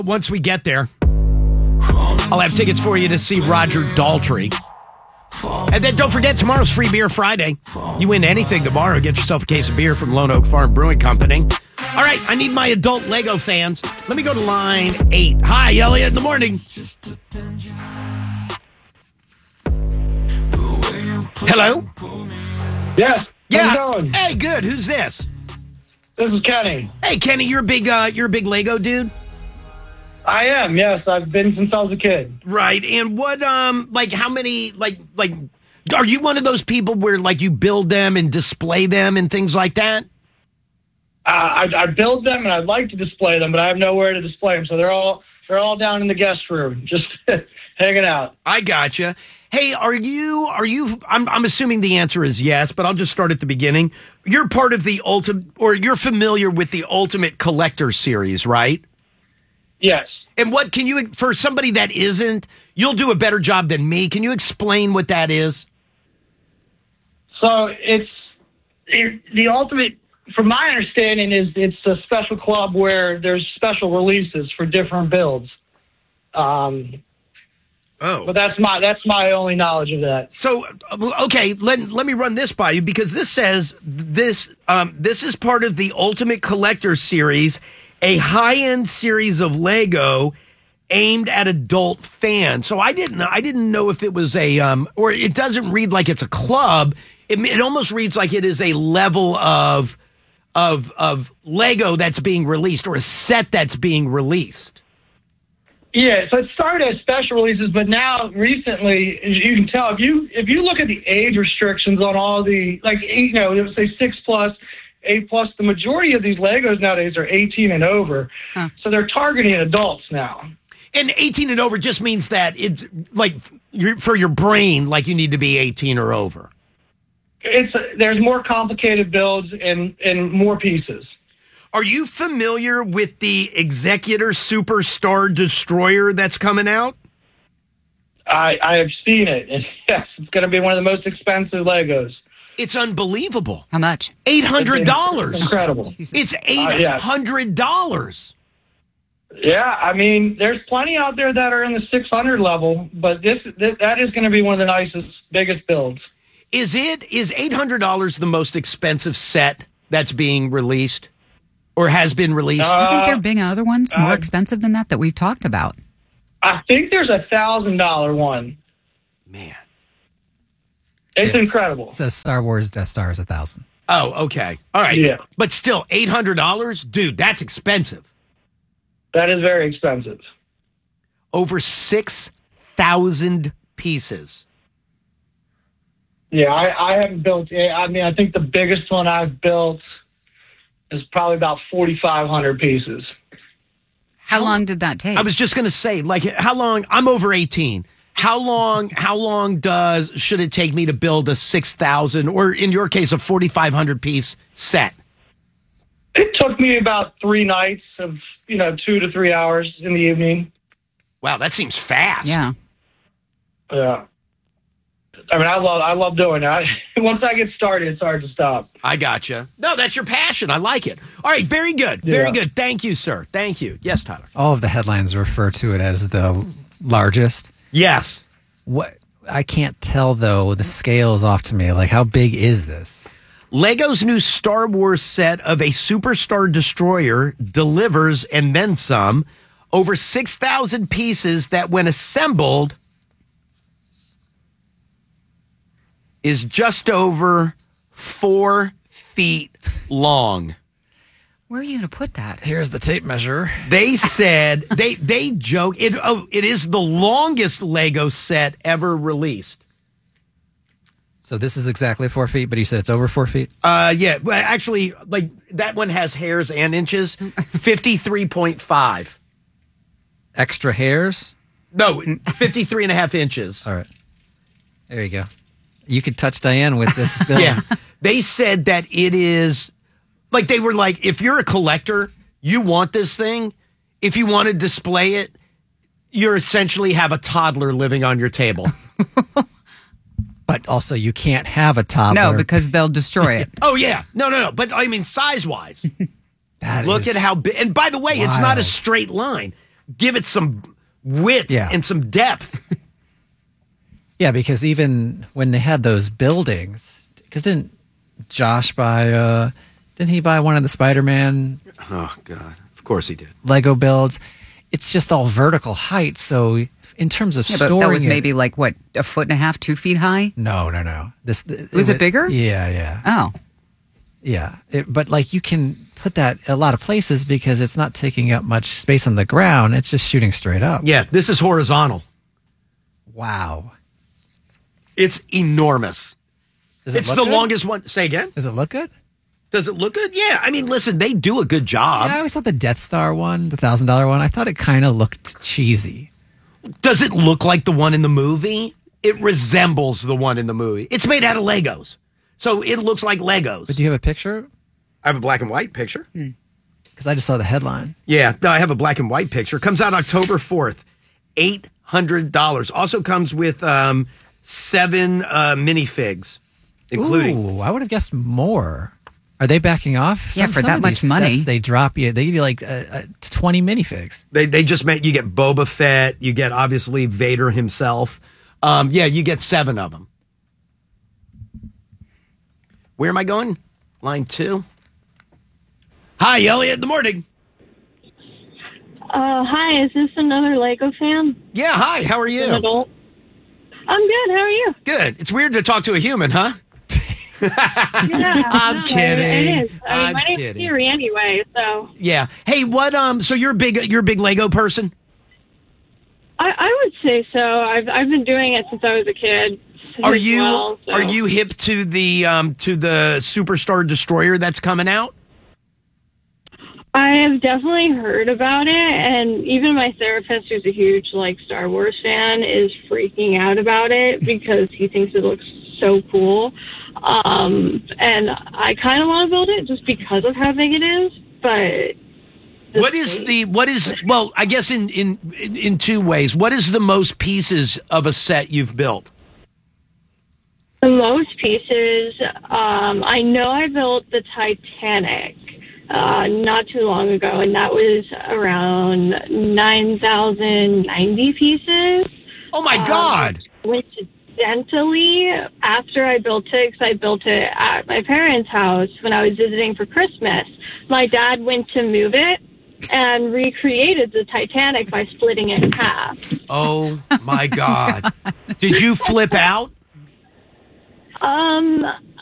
Once we get there, I'll have tickets for you to see Roger Daltrey. And then don't forget, tomorrow's Free Beer Friday. You win anything tomorrow, get yourself a case of beer from Lone Oak Farm Brewing Company. All right, I need my adult Lego fans. Let me go to line 8. Hi, Elliot, in the morning. Hello? Yes. Yeah. How's it going? Hey, good. Who's this? This is Kenny. Hey, Kenny, you're a big Lego dude? I am, yes. I've been since I was a kid. Right. And what, how many, are you one of those people where, you build them and display them and things like that? I build them and I'd like to display them, but I have nowhere to display them. So they're all down in the guest room, just hanging out. I gotcha. Hey, are you, I'm assuming the answer is yes, but I'll just start at the beginning. You're part of the you're familiar with the Ultimate Collector series, right? Yes. And what can you, for somebody that isn't, you'll do a better job than me. Can you explain what that is? So the Ultimate, from my understanding, it's a special club where there's special releases for different builds. But that's my only knowledge of that. So, okay, let me run this by you, because this says this is part of the Ultimate Collector series, a high-end series of Lego aimed at adult fans. So I didn't know if it was or it doesn't read like it's a club. It almost reads like it is a level of Lego that's being released, or a set that's being released. Yeah, so it started as special releases, but now recently, as you can tell, if you look at the age restrictions on all the, it would say 6+, 8+, the majority of these Legos nowadays are 18 and over. Huh. So they're targeting adults now. And 18 and over just means that it's for your brain, you need to be 18 or over. There's more complicated builds and more pieces. Are you familiar with the Executor Superstar Destroyer that's coming out? I have seen it. And yes, it's going to be one of the most expensive Legos. It's unbelievable. How much? $800. It's incredible. It's $800. Yeah, I mean, there's plenty out there that are in the 600 level, but that is going to be one of the nicest, biggest builds. Is $800 the most expensive set that's being released? Or has been released? I think there have been other ones more expensive than that we've talked about. I think there's a $1,000 one. Man. It's incredible. It says Star Wars Death Star is $1,000. Oh, okay. All right. Yeah. But still, $800? Dude, that's expensive. That is very expensive. Over 6,000 pieces. Yeah, I haven't built, I think the biggest one I've built is probably about 4,500 pieces. How long did that take? I was just going to say, how long? I'm over 18. How long should it take me to build a 6,000, or in your case, a 4,500 piece set? It took me about 3 nights of, 2 to 3 hours in the evening. Wow, that seems fast. Yeah. Yeah. I mean, I love doing it. Once I get started, it's hard to stop. I gotcha. No, that's your passion. I like it. All right, very good. Very good. Thank you, sir. Thank you. Yes, Tyler. All of the headlines refer to it as the largest. Yes. What I can't tell, though, the scale is off to me. How big is this? Lego's new Star Wars set of a Superstar Destroyer delivers, and then some, over 6,000 pieces that, when assembled, is just over 4 feet long. Where are you going to put that? Here's the tape measure. They said, they joke, it is the longest Lego set ever released. So this is exactly 4 feet, but you said it's over 4 feet? Yeah, well, actually, that one has hairs and inches, 53.5. Extra hairs? No, 53 and a half inches. All right. There you go. You could touch Diane with this bill. Yeah. They said that it is, they were like, if you're a collector, you want this thing. If you want to display it, you essentially have a toddler living on your table. But also, you can't have a toddler. No, because they'll destroy it. Oh, yeah. No. But, I mean, size-wise. Look at how big. And by the way, it's not a straight line. give it some width and some depth. Yeah, because even when they had those buildings, because didn't Josh buy, didn't he buy one of the Spider-Man? Oh, God. Of course he did. Lego builds. It's just all vertical height. So in terms of storing, but that was maybe like what, 1.5 feet, 2 feet high? No. Was it bigger? Yeah. Oh, yeah. But like you can put that a lot of places because it's not taking up much space on the ground. It's just shooting straight up. Yeah, this is horizontal. Wow. It's enormous. It's the longest one. Say again? Does it look good? Does it look good? Yeah. I mean, listen, they do a good job. Yeah, I always thought the Death Star one, the $1,000 one, I thought it kind of looked cheesy. Does it look like the one in the movie? It resembles the one in the movie. It's made out of Legos. So it looks like Legos. But do you have a picture? I have a black and white picture. Because I just saw the headline. Yeah, I have a black and white picture. Comes out October 4th. $800. Also comes with 7 minifigs, including. Ooh, I would have guessed more. Are they backing off? Yeah, for that much money. They drop you. They give you like 20 minifigs. They just make you get Boba Fett. You get obviously Vader himself. Yeah, you get 7 of them. Where am I going? Line 2. Hi, Elliot. In the morning. Hi, is this another Lego fan? Yeah, hi. How are you? An adult? I'm good. How are you? Good. It's weird to talk to a human, huh? Yeah, I'm kidding. It is. I mean, my name's Siri anyway, so. Yeah. Hey, what? So you're a big Lego person? I would say so. I've been doing it since I was a kid. Are you hip to the Superstar Destroyer that's coming out? I have definitely heard about it, and even my therapist, who's a huge Star Wars fan, is freaking out about it because he thinks it looks so cool. And I kind of want to build it just because of how big it is, but well, I guess in 2 ways. What is the most pieces of a set you've built? The most pieces, I know I built the Titanic not too long ago, and that was around 9,090 pieces. Oh my God! Coincidentally, after I built it, because I built it at my parents' house when I was visiting for Christmas, my dad went to move it and recreated the Titanic by splitting it in half. Oh my God! Did you flip out?